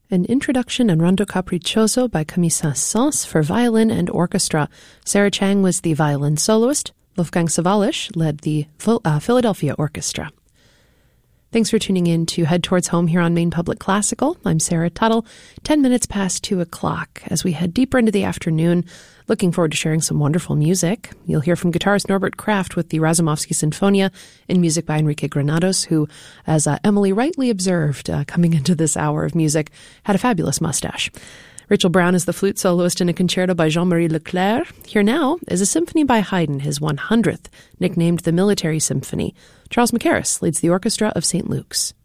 An Introduction and Rondo Capriccioso by Camille Saint-Saëns for violin and orchestra. Sarah Chang was the violin soloist. Wolfgang Sawallisch led the Philadelphia Orchestra. Thanks for tuning in to Head Towards Home here on Maine Public Classical. I'm Sarah Tuttle, 10 minutes past 2 o'clock. As we head deeper into the afternoon, looking forward to sharing some wonderful music. You'll hear from guitarist Norbert Kraft with the Razumovsky Sinfonia and music by Enrique Granados, who, as Emily rightly observed coming into this hour of music, had a fabulous mustache. Rachel Brown is the flute soloist in a concerto by Jean-Marie Leclerc. Here now is a symphony by Haydn, his 100th, nicknamed the Military Symphony. Charles Mackerras leads the orchestra of St. Luke's.